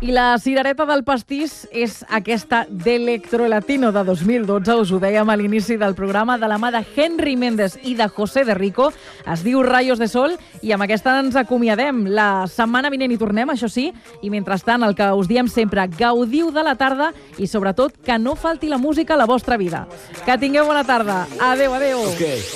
I la cirereta del pastís és aquesta d'Electrolatino de 2012, us ho dèiem a l'inici del programa, de la mà de Henry Méndez i de José de Rico. Es diu Rayos de Sol i amb aquesta ens acomiadem. La setmana vinent hi tornem, això sí, i mentrestant el que us diem sempre, gaudiu de la tarda i sobretot que no falti la música a la vostra vida. Que tingueu bona tarda. Adéu, adéu. Okay.